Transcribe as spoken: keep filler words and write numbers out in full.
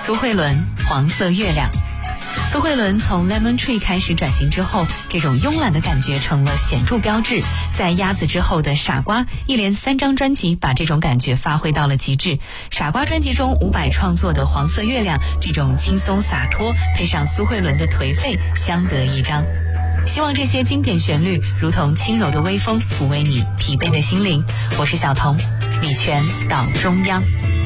苏慧伦《黄色月亮》。苏慧伦从 Lemon Tree 开始转型之后，这种慵懒的感觉成了显著标志。在鸭子之后的傻瓜，一连三张专辑把这种感觉发挥到了极致。傻瓜专辑中伍佰创作的《黄色月亮》，这种轻松洒脱，配上苏慧伦的颓废，相得益彰。希望这些经典旋律如同轻柔的微风，抚慰你疲惫的心灵。我是小童，李泉到中央。